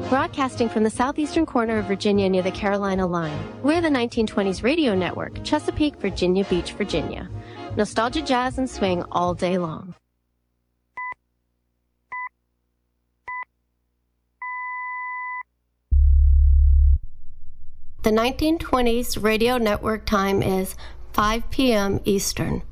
Broadcasting from the southeastern corner of Virginia near the Carolina line, we're the 1920s Radio Network, Chesapeake, Virginia Beach, Virginia. Nostalgia, jazz, and swing all day long. The 1920s Radio Network time is 5 p.m. Eastern.